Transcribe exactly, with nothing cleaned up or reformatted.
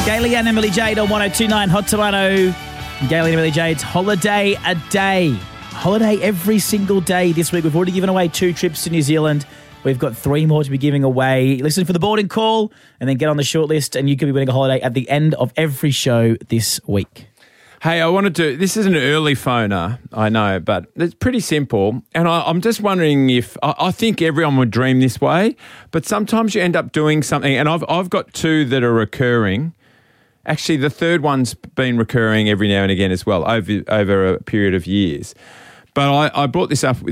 Gailey and Emily Jade on one oh two point nine Hot Tomato. Gailey and Emily Jade's Holiday a Day. Holiday every single day this week. We've already given away two trips to New Zealand. We've got three more to be giving away. Listen for the boarding call and then get on the shortlist and you could be winning a holiday at the end of every show this week. Hey, I wanted to, this is an early phoner, I know, but it's pretty simple. And I, I'm just wondering if, I, I think everyone would dream this way, but sometimes you end up doing something, and I've I've got two that are recurring. Actually, the third one's been recurring every now and again as well over, over a period of years. But I, I brought this up